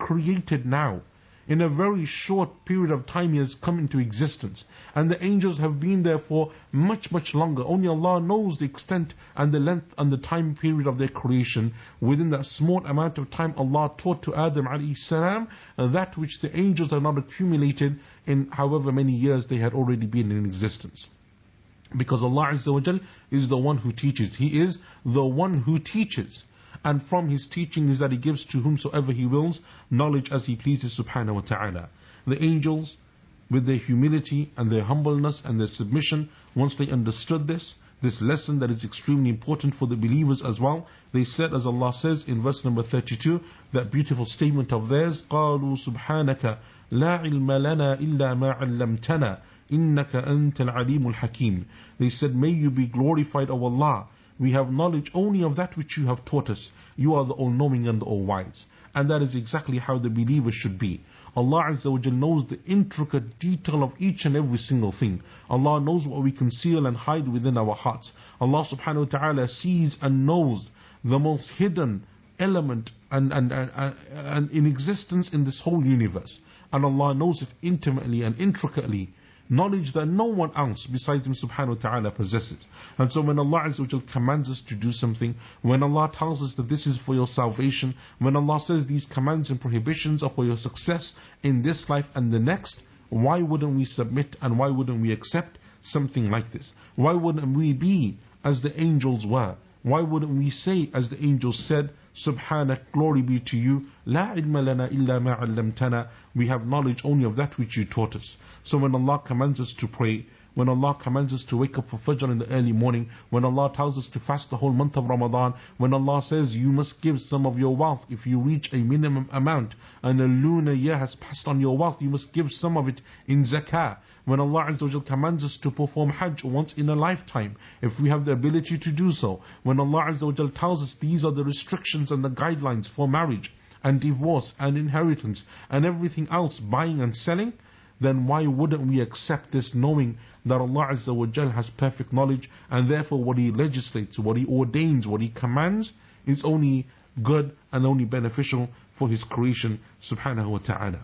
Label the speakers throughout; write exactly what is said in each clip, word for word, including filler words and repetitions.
Speaker 1: created now. In a very short period of time he has come into existence. And the angels have been there for much, much longer. Only Allah knows the extent and the length and the time period of their creation. Within that small amount of time, Allah taught to Adam alayhi salam that which the angels had not accumulated in however many years they had already been in existence. Because Allah Azza wa Jal is the one who teaches. He is the one who teaches. And from His teaching is that He gives to whomsoever He wills knowledge as He pleases subhanahu wa ta'ala. The angels, with their humility and their humbleness and their submission, once they understood this, this lesson that is extremely important for the believers as well, they said, as Allah says in verse number thirty-two, that beautiful statement of theirs, قَالُوا سُبْحَانَكَ لَا عِلْمَ لَنَا إِلَّا مَا عَلَّمْتَنَا إِنَّكَ أَنْتَ الْعَلِيمُ الْحَكِيمُ. They said, may you be glorified, O Allah. We have knowledge only of that which you have taught us. You are the all-knowing and the all-wise. And that is exactly how the believer should be. Allah Azza wa Jal knows the intricate detail of each and every single thing. Allah knows what we conceal and hide within our hearts. Allah subhanahu wa ta'ala sees and knows the most hidden element and, and, and, and in existence in this whole universe. And Allah knows it intimately and intricately. Knowledge that no one else besides Him subhanahu wa ta'ala possesses. And so when Allah Azza wa Jal commands us to do something, when Allah tells us that this is for your salvation, when Allah says these commands and prohibitions are for your success in this life and the next, why wouldn't we submit and why wouldn't we accept something like this? Why wouldn't we be as the angels were? Why wouldn't we say as the angels said, Subhanak, glory be to you, La ilma lana illa ma 'allamtana. We have knowledge only of that which you taught us. So when Allah commands us to pray, when Allah commands us to wake up for Fajr in the early morning, when Allah tells us to fast the whole month of Ramadan, when Allah says you must give some of your wealth if you reach a minimum amount and a lunar year has passed on your wealth, you must give some of it in zakah. When Allah Azza wa Jal commands us to perform Hajj once in a lifetime, if we have the ability to do so, when Allah Azza wa Jal tells us these are the restrictions and the guidelines for marriage and divorce and inheritance and everything else, buying and selling, then why wouldn't we accept this, knowing that Allah Azza wa Jal has perfect knowledge, and therefore what He legislates, what He ordains, what He commands is only good and only beneficial for His creation subhanahu wa ta'ala.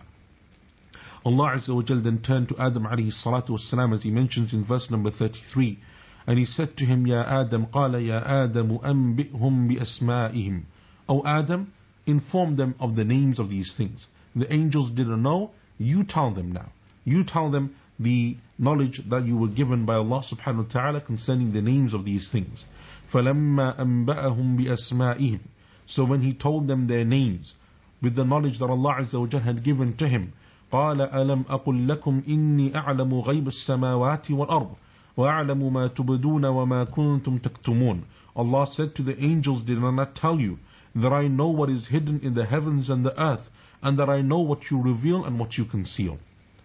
Speaker 1: Allah Azza wa Jal then turned to Adam alayhi salatu wassalam, as He mentions in verse number thirty-three, and He said to him, Ya Adam, قال Ya Adam أنبئهم بأسمائهم. O Adam, inform them of the names of these things. The angels didn't know, you tell them now. You tell them the knowledge that you were given by Allah subhanahu wa ta'ala concerning the names of these things. فَلَمَّا أَنْبَأَهُمْ بِأَسْمَائِهِمْ. So when He told them their names, with the knowledge that Allah Azza wa Jal had given to him, قَالَ أَلَمْ أَقُلْ لَكُمْ إِنِّي أَعْلَمُ غَيْبَ السَّمَاوَاتِ وَالْأَرْضِ وَأَعْلَمُ مَا تُبْدُونَ وَمَا كُنْتُمْ تَكْتُمُونَ. Allah said to the angels, did I not tell you that I know what is hidden in the heavens and the earth, and that I know what you reveal and what you conceal?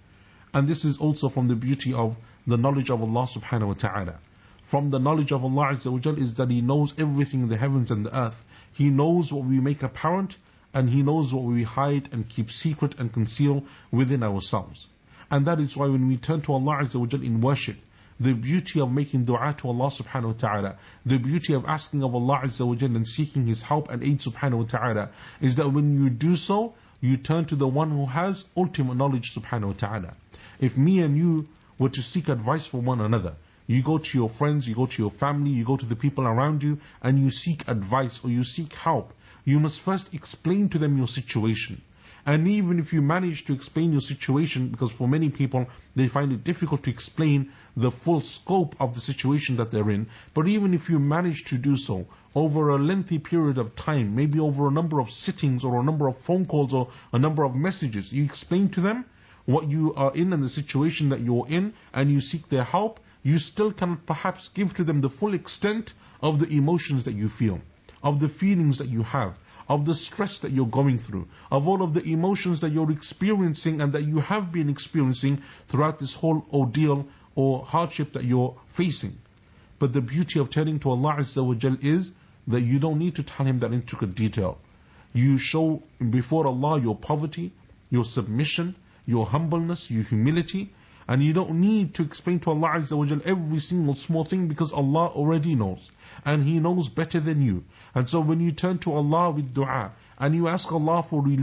Speaker 1: And this is also from the beauty of the knowledge of Allah subhanahu wa ta'ala. From the knowledge of Allah Azza wa Jal is that He knows everything in the heavens and the earth. He knows what we make apparent, and He knows what we hide and keep secret and conceal within ourselves. And that is why when we turn to Allah Azza wa Jal in worship, the beauty of making dua to Allah subhanahu wa ta'ala, the beauty of asking of Allah Azza wa Jal and seeking His help and aid subhanahu wa ta'ala, is that when you do so, you turn to the one who has ultimate knowledge subhanahu wa ta'ala. If me and you were to seek advice from one another, you go to your friends, you go to your family, you go to the people around you, and you seek advice or you seek help, you must first explain to them your situation. And even if you manage to explain your situation, because for many people they find it difficult to explain the full scope of the situation that they're in, but even if you manage to do so over a lengthy period of time, maybe over a number of sittings or a number of phone calls or a number of messages, you explain to them what you are in and the situation that you're in, and you seek their help, you still cannot perhaps give to them the full extent of the emotions that you feel, of the feelings that you have, of the stress that you're going through, of all of the emotions that you're experiencing and that you have been experiencing throughout this whole ordeal or hardship that you're facing. But the beauty of turning to Allah Azza wa Jal is that you don't need to tell Him that intricate detail. You show before Allah your poverty, your submission, your humbleness, your humility, and you don't need to explain to Allah Azza wa Jal every single small thing, because Allah already knows, and He knows better than you. And so when you turn to Allah with dua and you ask Allah for relief,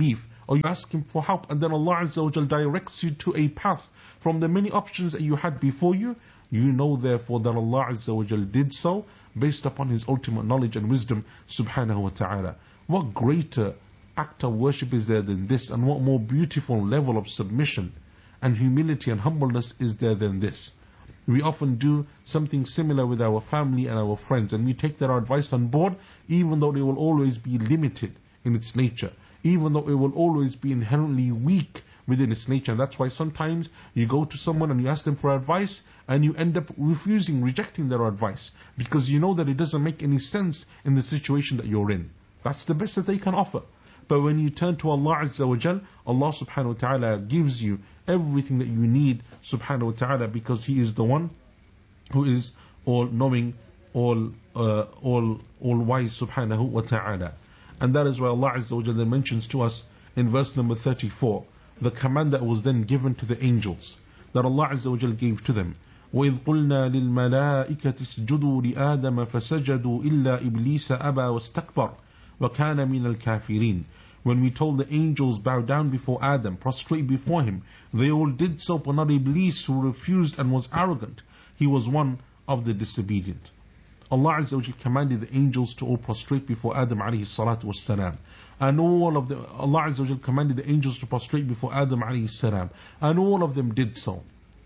Speaker 1: or you ask Him for help, and then Allah Azza wa Jal directs you to a path from the many options that you had before you, you know therefore that Allah Azza wa Jal did so based upon His ultimate knowledge and wisdom subhanahu wa ta'ala. What greater act of worship is there than this, and what more beautiful level of submission and humility and humbleness is there than this? We often do something similar with our family and our friends, and we take their advice on board, even though it will always be limited in its nature, even though it will always be inherently weak within its nature. And that's why sometimes you go to someone and you ask them for advice, and you end up refusing, rejecting their advice, because you know that it doesn't make any sense in the situation that you're in. That's the best that they can offer. But when you turn to Allah Azza wa Jal, Allah subhanahu wa ta'ala gives you everything that you need subhanahu wa ta'ala, because He is the one who is all knowing, all uh, all all wise subhanahu wa ta'ala. And that is why Allah Azza wa Jal then mentions to us in verse number thirty-four the command that was then given to the angels, that Allah Azza wa Jal gave to them. وَإِذْ قُلْنَا لِلْمَلَائِكَةِ اسْجُدُوا لِآدَمَ فَسَجَدُوا إِلَّا إِبْلِيسَ أَبَى وَاسْتَكْبَرَ وَكَانَ مِنَ الْكَافِرِينَ. When we told the angels bow down before Adam, prostrate before him, they all did so, but not Iblis, who refused and was arrogant. He was one of the disobedient. Allah Azza wa Jalla commanded the angels to all prostrate before Adam alayhi salatu was salam. And all of them, Allah Azza wa Jalla commanded the angels to prostrate before Adam alayhi salam. And all of them did so,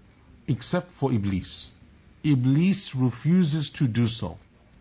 Speaker 1: except for Iblis. Iblis refuses to do so.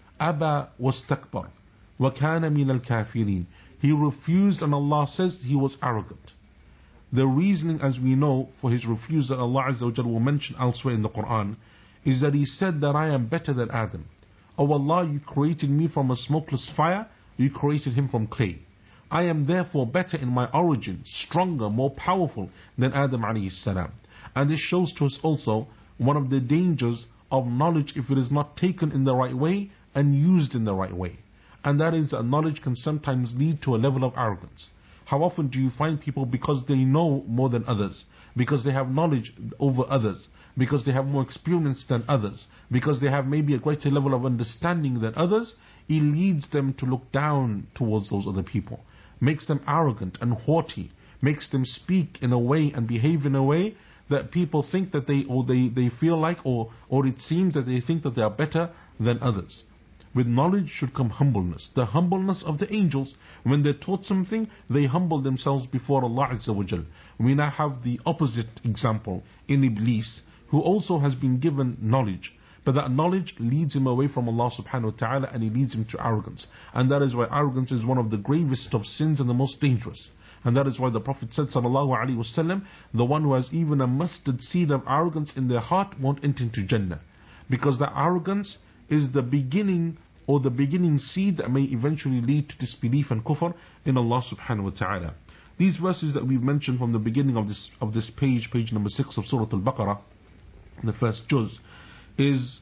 Speaker 1: Aba wastakbar wa kana min al-kafirin. He refused, and Allah says he was arrogant. The reasoning, as we know, for his refusal, Allah Azza wa Jalla will mention elsewhere in the Quran, is that he said that I am better than Adam. Oh Allah, you created me from a smokeless fire, you created him from clay. I am therefore better in my origin, stronger, more powerful than Adam alayhi salam. And this shows to us also one of the dangers of knowledge if it is not taken in the right way and used in the right way. And that is that knowledge can sometimes lead to a level of arrogance. How often do you find people, because they know more than others, because they have knowledge over others, because they have more experience than others, because they have maybe a greater level of understanding than others, it leads them to look down towards those other people, makes them arrogant and haughty, makes them speak in a way and behave in a way that people think that they, or they, they feel like, or, or it seems that they think that they are better than others. With knowledge should come humbleness. The humbleness of the angels, when they're taught something, they humble themselves before Allah Azza wa Jal. We now have the opposite example in Iblis, who also has been given knowledge, but that knowledge leads him away from Allah subhanahu wa ta'ala, and it leads him to arrogance. And that is why arrogance is one of the gravest of sins and the most dangerous. And that is why the Prophet said sallallahu alaihi wasallam, the one who has even a mustard seed of arrogance in their heart won't enter into Jannah, because that arrogance is the beginning, or the beginning seed that may eventually lead to disbelief and kufr in Allah subhanahu wa ta'ala. These verses that we've mentioned from the beginning of this of this page, page number six of Surah Al-Baqarah, the first juz, is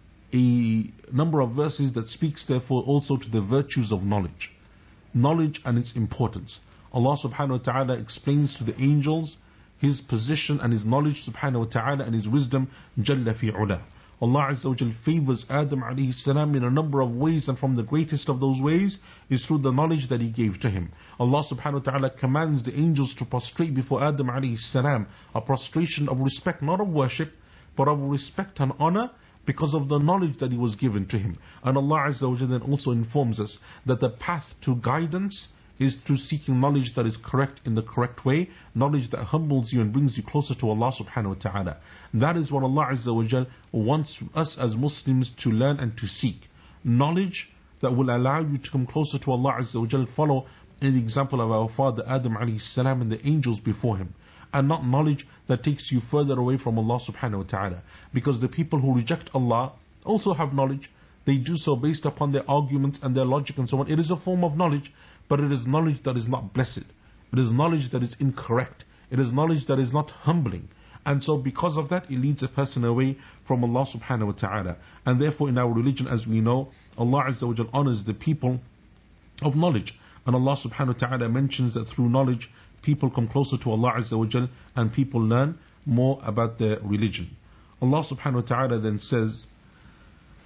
Speaker 1: a number of verses that speaks therefore also to the virtues of knowledge. Knowledge and its importance. Allah subhanahu wa ta'ala explains to the angels His position and His knowledge subhanahu wa ta'ala, and His wisdom jalla fi ula. Allah Azza wa Jal favors Adam alayhi salam in a number of ways, and from the greatest of those ways is through the knowledge that He gave to him. Allah subhanahu wa ta'ala commands the angels to prostrate before Adam alayhi salam, a prostration of respect, not of worship, but of respect and honor, because of the knowledge that he was given to him. And Allah Azza wa Jal then also informs us that the path to guidance is through seeking knowledge that is correct in the correct way, knowledge that humbles you and brings you closer to Allah subhanahu wa ta'ala. That is what Allah Azza wa Jal wants us as Muslims to learn and to seek. Knowledge that will allow you to come closer to Allah Azza wa Jal. Follow in the example of our father Adam alayhi salam and the angels before him. And not knowledge that takes you further away from Allah subhanahu wa ta'ala. Because the people who reject Allah also have knowledge. They do so based upon their arguments and their logic and so on. It is a form of knowledge, but it is knowledge that is not blessed. It is knowledge that is incorrect. It is knowledge that is not humbling. And so because of that, it leads a person away from Allah subhanahu wa ta'ala. And therefore in our religion, as we know, Allah Azza wa Jal honors the people of knowledge. And Allah subhanahu wa ta'ala mentions that through knowledge, people come closer to Allah Azza wa Jal, and people learn more about their religion. Allah subhanahu wa ta'ala then says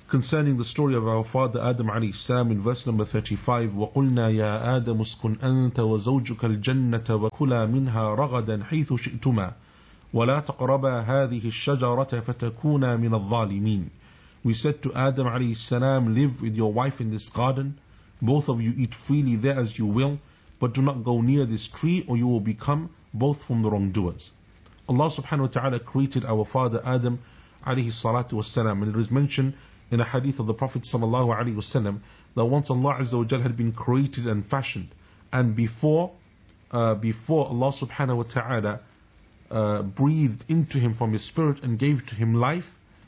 Speaker 1: concerning the story of our father Adam alayhi salam in verse number thirty-five, وَقُلْنَا يَا آدَمُ اسْكُنْ أَنْتَ وَزَوْجُكَ الْجَنَّةَ وَكُلَا مِنْهَا رَغَدًا حَيْثُ شِئْتُمَا وَلَا تَقْرَبَا هَذِهِ الشَّجَرَةَ فَتَكُونَا مِنَ الظَّالِمِينَ. We said to Adam alayhi salam, live with your wife in this garden, both of you eat freely there as you will, but do not go near this tree or you will become both from the wrongdoers. Allah subhanahu wa ta'ala created our father Adam alayhi salatu wasalam, and it is mentioned in a hadith of the Prophet sallallahu alaihi wasallam that once Allah Azza wa Jal had been created and fashioned, and before uh, before Allah subhanahu wa ta'ala uh, breathed into him from his spirit and gave to him life,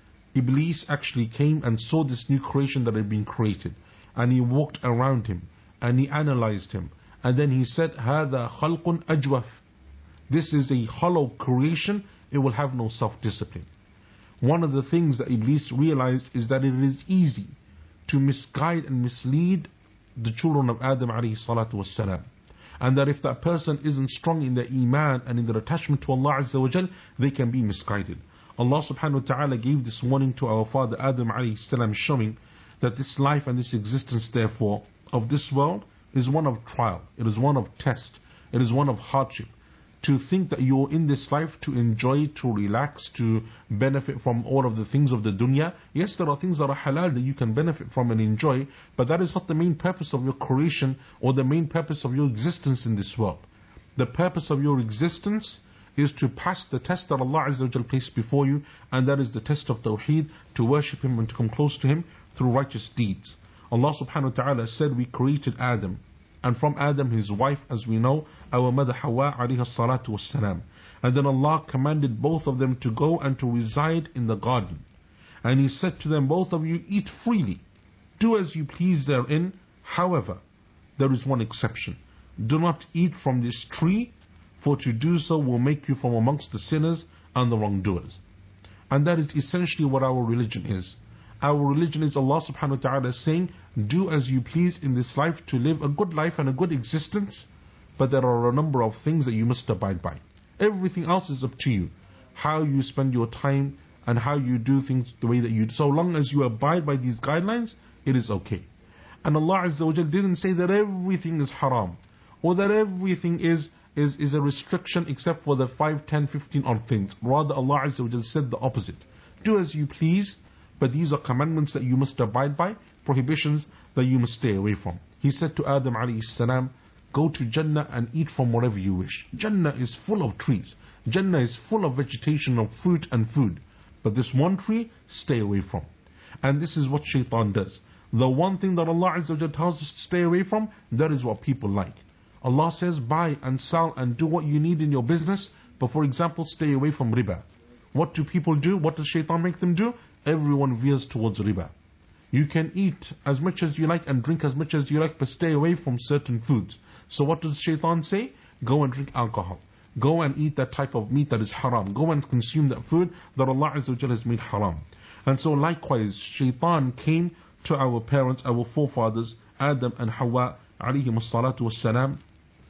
Speaker 1: Iblis actually came and saw this new creation that had been created, and he walked around him and he analyzed him, and then he said, هذا خلق أجوف. This is a hollow creation, it will have no self-discipline. One of the things that Iblis realized is that it is easy to misguide and mislead the children of Adam alayhi salatu wassalam, and that if that person isn't strong in their iman and in their attachment to Allah Azza wa Jal, they can be misguided. Allah subhanahu wa ta'ala gave this warning to our father Adam alayhi salam, showing that this life and this existence therefore of this world is one of trial, it is one of test, it is one of hardship. To think that you're in this life to enjoy, to relax, to benefit from all of the things of the dunya. Yes, there are things that are halal that you can benefit from and enjoy, but that is not the main purpose of your creation or the main purpose of your existence in this world. The purpose of your existence is to pass the test that Allah Azza wa Jal placed before you, and that is the test of Tawheed, to worship Him and to come close to Him through righteous deeds. Allah subhanahu wa ta'ala said we created Adam, and from Adam his wife, as we know, our mother Hawa alayhi salatu wassalam. And then Allah commanded both of them to go and to reside in the garden. And He said to them, both of you eat freely, do as you please therein. However, there is one exception. Do not eat from this tree, for to do so will make you from amongst the sinners and the wrongdoers. And that is essentially what our religion is. Our religion is Allah subhanahu wa ta'ala saying, do as you please in this life to live a good life and a good existence, but there are a number of things that you must abide by. Everything else is up to you. How you spend your time and how you do things the way that you do. So long as you abide by these guidelines, it is okay. And Allah Azza wa Jal didn't say that everything is haram, or that everything is, is, is a restriction except for the five, ten, fifteen odd things. Rather, Allah Azza wa Jal said the opposite. Do as you please, but these are commandments that you must abide by, prohibitions that you must stay away from. He said to Adam alayhi salam, go to Jannah and eat from whatever you wish. Jannah is full of trees. Jannah is full of vegetation, of fruit and food. But this one tree, stay away from. And this is what shaitan does. The one thing that Allah Azza wa Jalla tells us to stay away from, that is what people like. Allah says buy and sell and do what you need in your business, but for example, stay away from riba. What do people do? What does shaitan make them do? Everyone veers towards riba. You can eat as much as you like and drink as much as you like, but stay away from certain foods. So what does shaitan say? Go and drink alcohol. Go and eat that type of meat that is haram. Go and consume that food that Allah Azza wa Jalla has made haram. And so likewise, shaitan came to our parents, our forefathers, Adam and Hawa alayhim as-salatu was-salam.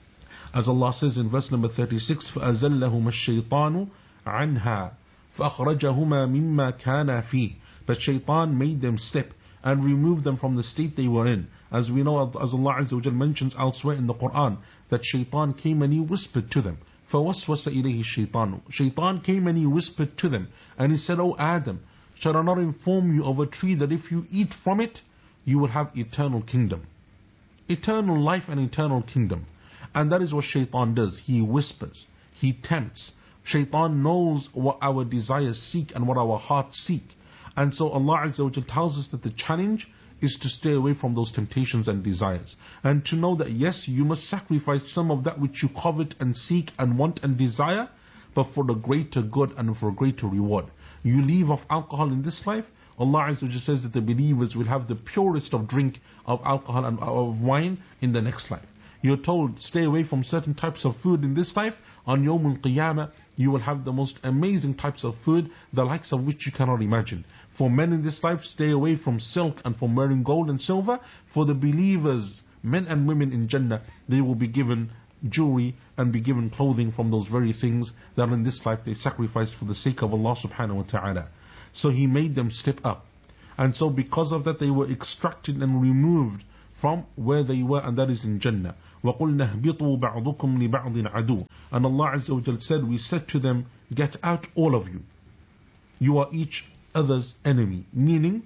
Speaker 1: As Allah says in verse number thirty-six, فَأَزَلَّهُمَا الشَّيْطَانُ عَنْهَا فَأَخْرَجَهُمَا مِمَّا كَانَا فِيهِ. But shaitan made them step and removed them from the state they were in. As we know, as Allah Azza wa Jal mentions elsewhere in the Quran, that shaitan came and he whispered to them. فَوَسْوَسَ إِلَيْهِ الشَّيْطَانُ. Shaitan came and he whispered to them, and he said, O Adam, shall I not inform you of a tree that if you eat from it, you will have eternal kingdom. Eternal life and eternal kingdom. And that is what shaitan does. He whispers. He tempts. Shaitan knows what our desires seek and what our hearts seek. And so Allah Azza wa Jal tells us that the challenge is to stay away from those temptations and desires. And to know that yes, you must sacrifice some of that which you covet and seek and want and desire, but for the greater good and for a greater reward. You leave off alcohol in this life, Allah Azza wa Jal says that the believers will have the purest of drink of alcohol and of wine in the next life. You're told stay away from certain types of food in this life. On Yawmul Qiyamah, you will have the most amazing types of food, the likes of which you cannot imagine. For men in this life, stay away from silk and from wearing gold and silver. For the believers, men and women in Jannah, they will be given jewelry and be given clothing from those very things that in this life they sacrificed for the sake of Allah subhanahu wa ta'ala. So He made them step up. And so because of that they were extracted and removed from where they were, and that is in Jannah. وَقُلْنَا اهْبِطُوا بَعْضُكُمْ لِبَعْضٍ عَدُوٌّ. And Allah Azza wa Jal said, we said to them, get out all of you. You are each other's enemy. Meaning,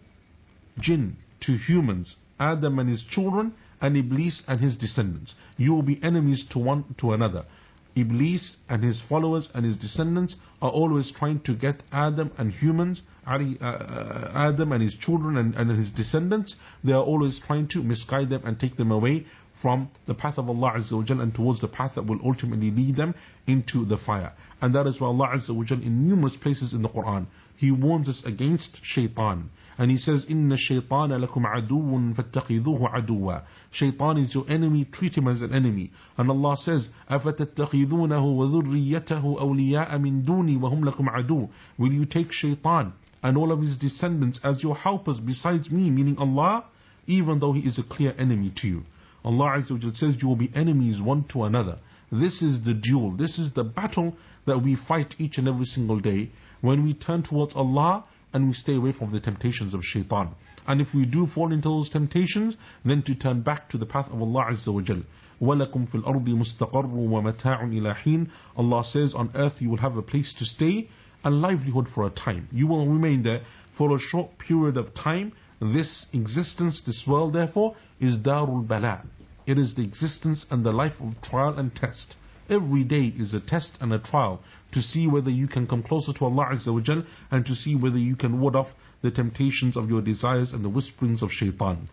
Speaker 1: jinn to humans, Adam and his children, and Iblis and his descendants. You will be enemies to one to another. Iblis and his followers and his descendants are always trying to get Adam and humans, Ali, uh, uh, Adam and his children and, and his descendants, they are always trying to misguide them and take them away from the path of Allah Azza wa Jal and towards the path that will ultimately lead them into the fire. And that is why Allah Azza wa Jal in numerous places in the Quran, He warns us against shaitan. And He says, إِنَّ الشَّيْطَانَ لَكُمْ عَدُوٌ فَاتَّخِذُوهُ عَدُوًا. Shaitan is your enemy, treat him as an enemy. And Allah says, أَفَتَتَّخِذُونَهُ وَذُرِّيَّتَهُ أَوْلِيَاءَ مِن دُونِي وَهُمْ لَكُمْ عَدُوٌ. Will you take shaitan and all of his descendants as your helpers besides me, meaning Allah, even though he is a clear enemy to you? Allah Azza wa Jal says you will be enemies one to another. This is the duel, this is the battle that we fight each and every single day when we turn towards Allah and we stay away from the temptations of shaitan. And if we do fall into those temptations, then to turn back to the path of Allah Azza wa Jal. وَلَكُمْ فِي الْأَرْضِ مُسْتَقَرٌّ وَمَتَاعٌ إِلَى حِينٍ. Allah says on earth you will have a place to stay and livelihood for a time. You will remain there for a short period of time. This existence, this world therefore, is Darul Bala. It is the existence and the life of trial and test. Every day is a test and a trial to see whether you can come closer to Allah Azza wa Jal and to see whether you can ward off the temptations of your desires and the whisperings of shaitan.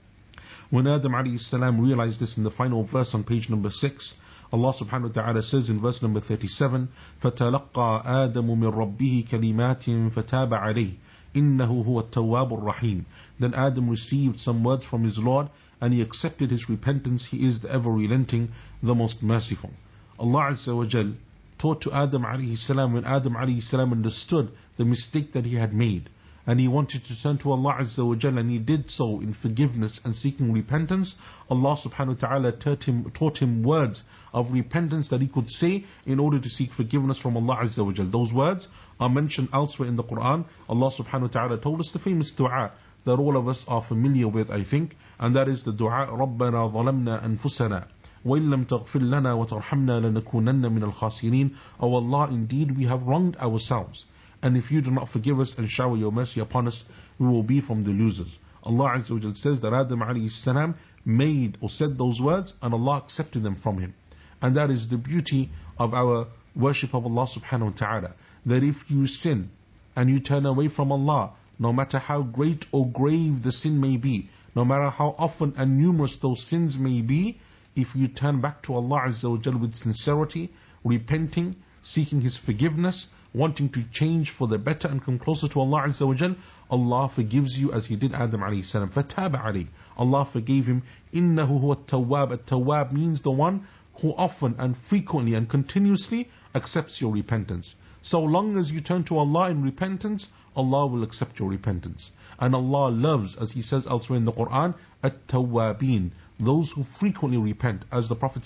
Speaker 1: When Adam alayhi salam realized this in the final verse on page number six, Allah subhanahu wa ta'ala says in verse number thirty-seven, فَتَلَقَّى آدَمُ مِنْ رَبِّهِ كَلِمَاتٍ فَتَابَ عَلَيْهِ إِنَّهُ هُوَ التَّوَّابُ الرَّحِيمُ. Then Adam received some words from his Lord and he accepted his repentance. He is the ever relenting, the most merciful. Allah Azza wa Jal taught to Adam alayhi salam when Adam alayhi salam understood the mistake that he had made and he wanted to turn to Allah Azza wa Jal, and he did so in forgiveness and seeking repentance. Allah subhanahu wa ta'ala taught him, taught him words of repentance that he could say in order to seek forgiveness from Allah Azza wa Jal. Those words are mentioned elsewhere in the Quran. Allah subhanahu wa ta'ala told us the famous dua that all of us are familiar with, I think, and that is the dua, رَبَّنَا ظَلَمْنَا أَنفُسَنَا وَإِن لَمْ تَغْفِرْ لَنَا وَتَرْحَمْنَا لَنَكُونَنَّ مِنَ الْخَاسِرِينَ. O Allah, indeed we have wronged ourselves, and if you do not forgive us and shower your mercy upon us, we will be from the losers. Allah Azza wa Jal says that Adam alayhi salam made or said those words and Allah accepted them from him. And that is the beauty of our worship of Allah subhanahu wa ta'ala, that if you sin and you turn away from Allah, no matter how great or grave the sin may be, no matter how often and numerous those sins may be, if you turn back to Allah Azza wa Jal with sincerity, repenting, seeking His forgiveness, wanting to change for the better and come closer to Allah Azza wa Jal, Allah forgives you as He did Adam alayhi salam. فَتَابَ عَلَيْهِ. Allah forgave him. إِنَّهُ هُوَ التَّوَّابُ. At-Tawwab means the one who often and frequently and continuously accepts your repentance. So long as you turn to Allah in repentance, Allah will accept your repentance. And Allah loves, as He says elsewhere in the Quran, At-Tawwabin, those who frequently repent. As the Prophet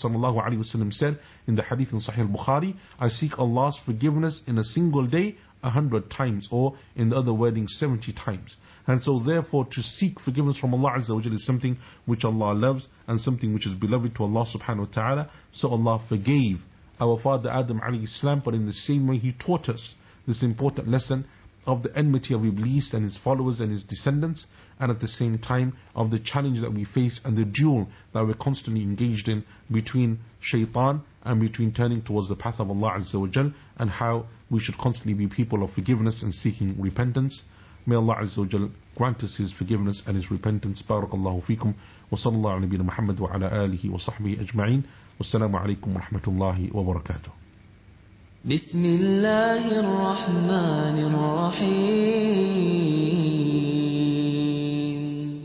Speaker 1: ﷺ said in the hadith in Sahih al-Bukhari, I seek Allah's forgiveness in a single day a hundred times, or in the other wording seventy times. And so therefore to seek forgiveness from Allah Azza wa Jalla is something which Allah loves and something which is beloved to Allah subhanahu wa ta'ala. So Allah forgave our father Adam alayhi salam, but in the same way He taught us this important lesson of the enmity of Iblis and his followers and his descendants, and at the same time of the challenge that we face and the duel that we're constantly engaged in between shaitan and between turning towards the path of Allah Azza wa Jal, and how we should constantly be people of forgiveness and seeking repentance. May Allah Azza wa Jal grant us His forgiveness and His repentance. Barakallahu feekum. Wa sallallahu ala nabiyyina Muhammad wa ala alihi wa sahbihi ajma'in. Wassalamu alaikum wa rahmatullahi wa barakatuh.
Speaker 2: بسم الله الرحمن الرحيم.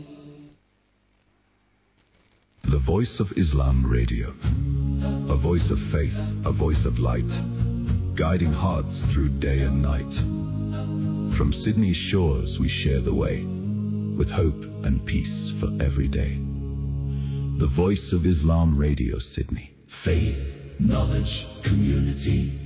Speaker 3: The Voice of Islam Radio, a voice of faith, a voice of light, guiding hearts through day and night. From Sydney's shores we share the way, with hope and peace for every day. The Voice of Islam Radio, Sydney. Faith, knowledge, community.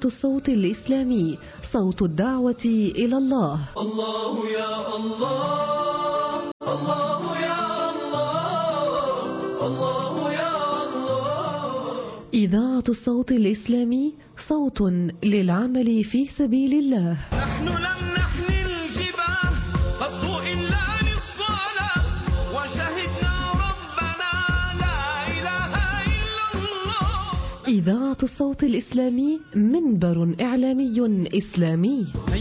Speaker 4: الصوت الإسلامي، صوت الدعوة إلى الله.
Speaker 5: الله يا الله، الله يا الله، الله يا الله.
Speaker 4: إذاعة الصوت الإسلامي، صوت للعمل في سبيل الله.
Speaker 5: نحن لم نحمل الجبال قط إلا للصلاة، وشهدنا ربنا لا إله إلا الله.
Speaker 4: إذاعة الصوت الإسلامي، منبر إعلامي إسلامي.